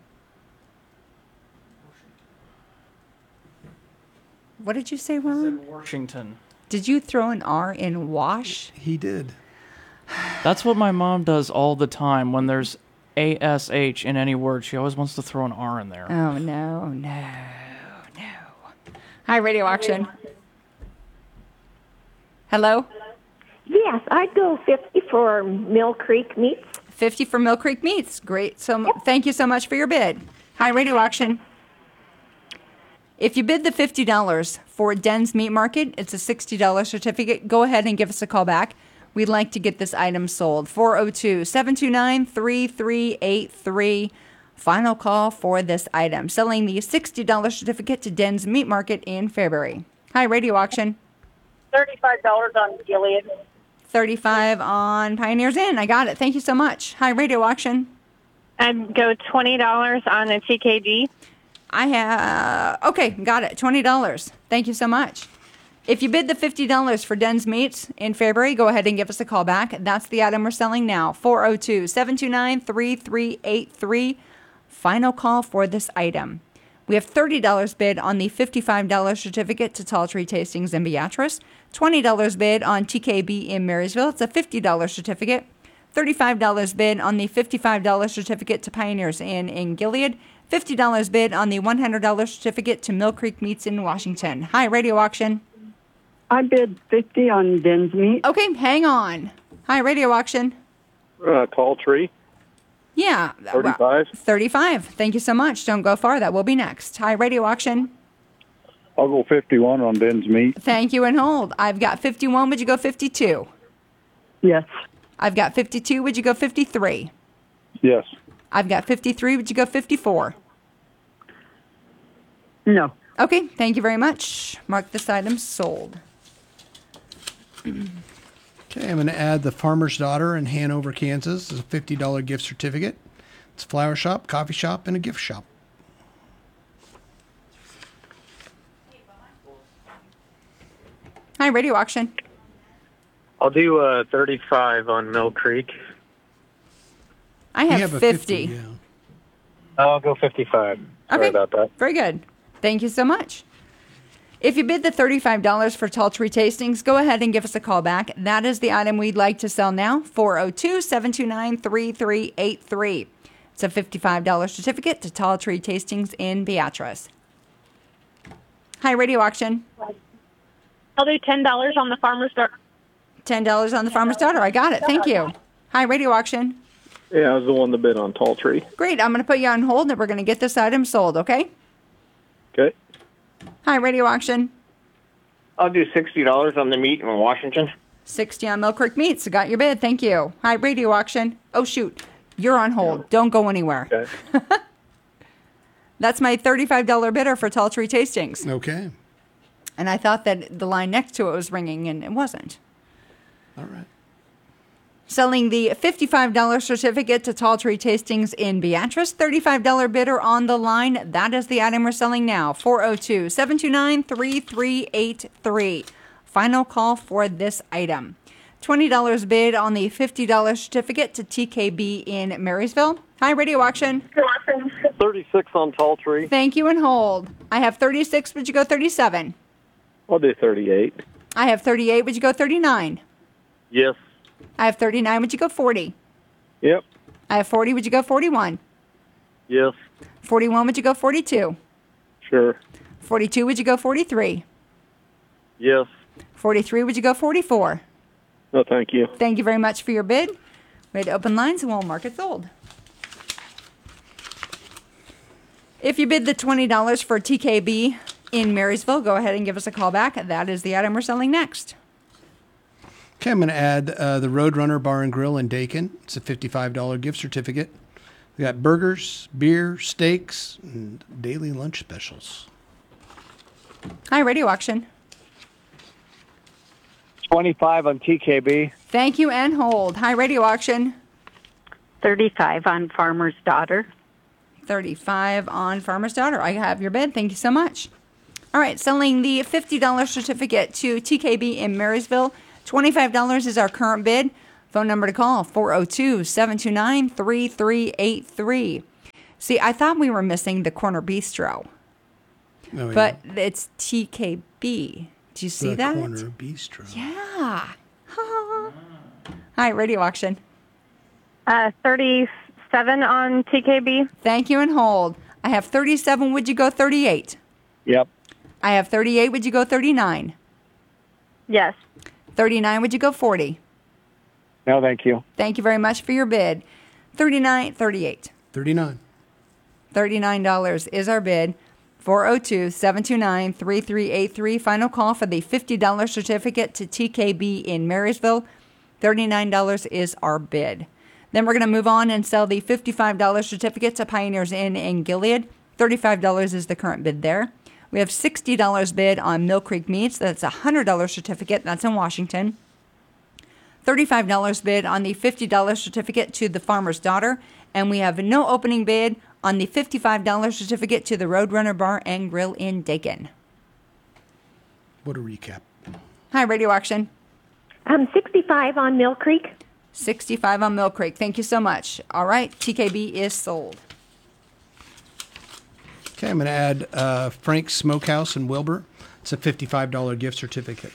What did you say, Ron? Washington. Did you throw an R in wash? He did. That's what my mom does all the time. When there's ASH in any word, she always wants to throw an R in there. Oh, no. Hi, Radio Auction. Hello? Yes, I'd go 50 for Mill Creek Meats. 50 for Mill Creek Meats. Great. So thank you so much for your bid. Hi, Radio Auction. If you bid the $50 for Den's Meat Market, it's a $60 certificate. Go ahead and give us a call back. We'd like to get this item sold. 402-729-3383. Final call for this item. Selling the $60 certificate to Den's Meat Market in Fairbury. Hi, Radio Auction. $35 on Gilead. 35 on Pioneers Inn. I got it. Thank you so much. Hi, Radio Auction. I'd go $20 on the TKG. Okay, got it. $20. Thank you so much. If you bid the $50 for Den's Meats in Fairbury, go ahead and give us a call back. That's the item we're selling now. 402-729-3383. Final call for this item. We have $30 bid on the $55 certificate to Tall Tree Tastings in Beatrice. $20 bid on TKB in Marysville. It's a $50 certificate. $35 bid on the $55 certificate to Pioneers Inn in Gilead. $50 bid on the $100 certificate to Mill Creek Meats in Washington. Hi, Radio Auction. I bid 50 on Den's Meat. Okay, hang on. Hi, Radio Auction. Tall Tree. Yeah. 35. 35. Thank you so much. Don't go far. That will be next. Hi, Radio Auction. I'll go 51 on Den's Meat. Thank you and hold. I've got 51. Would you go 52? Yes. I've got 52. Would you go 53? Yes. I've got 53. Would you go 54? No. Okay. Thank you very much. Mark this item sold. Okay, I'm going to add the Farmer's Daughter in Hanover, Kansas. It's a $50 gift certificate. It's a flower shop, coffee shop, and a gift shop. Hi, Radio Auction. I'll do 35 on Mill Creek. I have 50. Yeah. I'll go 55. Sorry about that. Very good. Thank you so much. If you bid the $35 for Tall Tree Tastings, go ahead and give us a call back. That is the item we'd like to sell now. 402-729-3383. It's a $55 certificate to Tall Tree Tastings in Beatrice. Hi, Radio Auction. I'll do $10 on the Farmer's Daughter. $10 on the Farmer's Daughter. I got it. Thank you. Hi, Radio Auction. Yeah, I was the one that bid on Tall Tree. Great. I'm going to put you on hold and we're going to get this item sold, okay? Okay. Hi, Radio Auction. I'll do $60 on the meat in Washington. 60 on Mill Creek Meats. I got your bid. Thank you. Hi, Radio Auction. Oh, shoot. You're on hold. Don't go anywhere. Okay. That's my $35 bidder for Tall Tree Tastings. Okay. And I thought that the line next to it was ringing, and it wasn't. All right. Selling the $55 certificate to Tall Tree Tastings in Beatrice. $35 bidder on the line. That is the item we're selling now. 402-729-3383. Final call for this item. $20 bid on the $50 certificate to TKB in Marysville. Hi, Radio Auction. 36 on Tall Tree. Thank you and hold. I have 36. Would you go 37? I'll do 38. I have 38. Would you go 39? Yes. I have 39. Would you go 40? Yep. I have 40. Would you go 41? Yes. 41. Would you go 42? Sure. 42. Would you go 43? Yes. 43. Would you go 44? No, thank you. Thank you very much for your bid. We had to open lines and we'll mark it sold. If you bid the $20 for TKB in Marysville, go ahead and give us a call back. That is the item we're selling next. Okay, I'm going to add the Roadrunner Bar and Grill in Dakin. It's a $55 gift certificate. We got burgers, beer, steaks, and daily lunch specials. Hi, Radio Auction. 25 on TKB. Thank you and hold. Hi, Radio Auction. 35 on Farmer's Daughter. 35 on Farmer's Daughter. I have your bid. Thank you so much. All right, selling the $50 certificate to TKB in Marysville. $25 is our current bid. Phone number to call, 402-729-3383. See, I thought we were missing the Corner Bistro. Oh, but it's TKB. Do you see that? Corner Bistro. Yeah. Hi, Radio Auction. 37 on TKB. Thank you and hold. I have 37. Would you go 38? Yep. I have 38. Would you go 39? Yes. 39. Would you go 40? No, thank you. Thank you very much for your bid. 39, 38. 39. $39 is our bid. 402-729-3383. Final call for the $50 certificate to TKB in Marysville. $39 is our bid. Then we're going to move on and sell the $55 certificate to Pioneers Inn in Gilead. $35 is the current bid there. We have $60 bid on Mill Creek Meats. That's a $100 certificate. That's in Washington. $35 bid on the $50 certificate to the Farmer's Daughter. And we have no opening bid on the $55 certificate to the Roadrunner Bar and Grill in Dakin. What a recap. Hi, Radio Auction. 65 on Mill Creek. 65 on Mill Creek. Thank you so much. All right, TKB is sold. Okay, I'm going to add Frank's Smokehouse in Wilbur. It's a $55 gift certificate.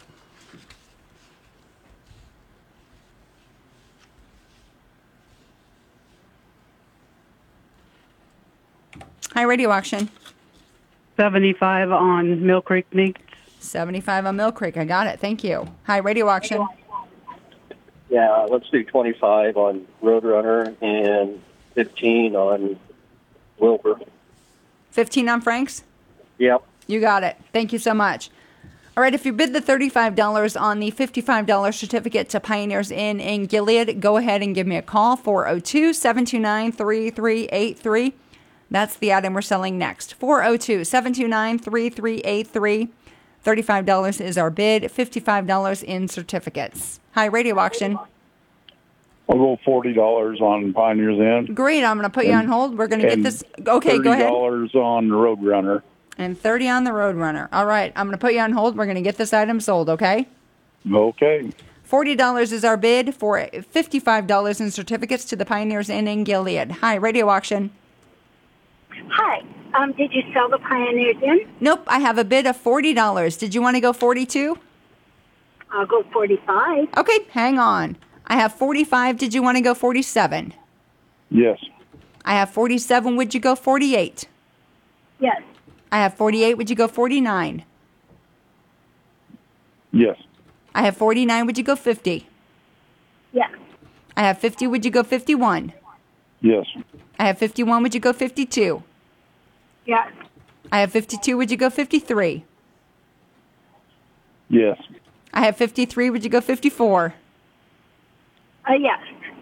Hi, Radio Auction. 75 on Mill Creek Meats. 75 on Mill Creek. I got it. Thank you. Hi, Radio Auction. Yeah, let's do 25 on Roadrunner and 15 on Wilbur. 15 on Frank's? Yep. You got it. Thank you so much. All right, if you bid the $35 on the $55 certificate to Pioneers Inn in Gilead, go ahead and give me a call, 402-729-3383. That's the item we're selling next, 402-729-3383. $35 is our bid, $55 in certificates. Hi, Radio Auction. I'll go $40 on Pioneers Inn. Great, I'm going to put you on hold. We're going to get this. Okay, go ahead. $30 on Roadrunner. And 30 on the Roadrunner. All right, I'm going to put you on hold. We're going to get this item sold, okay? Okay. $40 is our bid for $55 in certificates to the Pioneers Inn in Gilead. Hi, Radio Auction. Hi. Did you sell the Pioneers Inn? Nope, I have a bid of $40. Did you want to go 42? I'll go 45. Okay, hang on. I have 45. Did you want to go 47? Yes. I have 47. Would you go 48? Yes. I have 48. Would you go 49? Yes. I have 49. Would you go 50? Yes. I have 50. Would you go 51? Yes. I have 51. Would you go 52? Yes. I have 52. Would you go 53? Yes. I have 53. Would you go 54? Yes.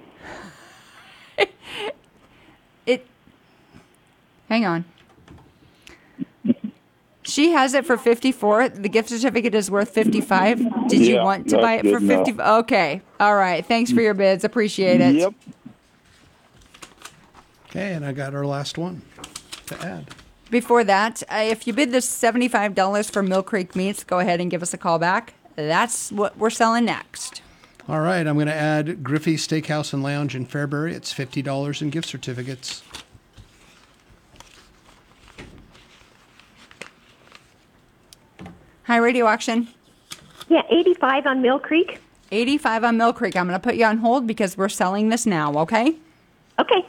Hang on. She has it for 54. The gift certificate is worth 55. Did you want to buy it for 50? Okay. All right. Thanks for your bids. Appreciate it. Yep. Okay, and I got our last one to add. Before that, if you bid the $75 for Mill Creek Meats, go ahead and give us a call back. That's what we're selling next. All right, I'm going to add Griffey's Steakhouse and Lounge in Fairbury. It's $50 in gift certificates. Hi, Radio Auction. Yeah, 85 on Mill Creek. 85 on Mill Creek. I'm going to put you on hold because we're selling this now, okay? Okay.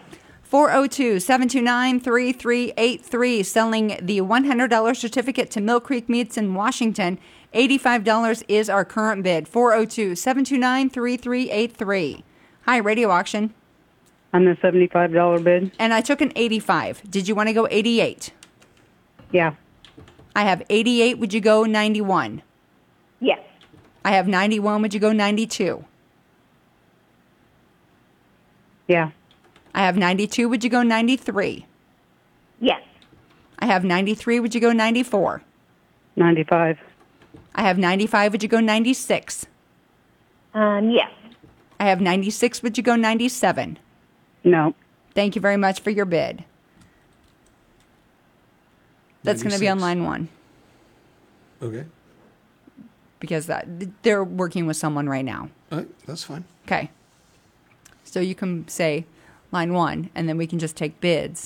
402-729-3383, selling the $100 certificate to Mill Creek Meats in Washington. $85 is our current bid. 402-729-3383. Hi, Radio Auction. On the $75 bid. And I took an 85. Did you want to go 88? Yeah. I have 88. Would you go 91? Yes. I have 91. Would you go 92? Yeah. I have 92. Would you go 93? Yes. I have 93. Would you go 94? 95. I have 95. Would you go 96? Yes. I have 96. Would you go 97? No. Thank you very much for your bid. That's going to be on 96. line 1 Okay. because they're working with someone right now. All right, that's fine. Okay. So you can say line 1, and then we can just take bids